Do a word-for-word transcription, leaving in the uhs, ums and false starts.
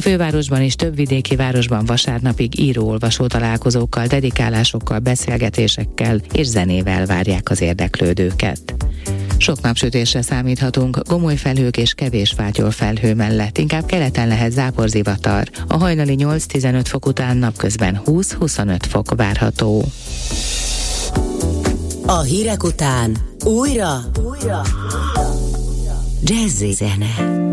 fővárosban és több vidéki városban vasárnapig író-olvasó találkozókkal, dedikálásokkal, beszélgetésekkel és zenével várják az érdeklődőket. Sok napsütésre számíthatunk, gomoly felhők és kevés fátyol felhő mellett, inkább keleten lehet záporzivatar. A hajnali nyolc-tizenöt fok után napközben húsz-huszonöt fok várható. A hírek után újra, újra. Jazzy zene.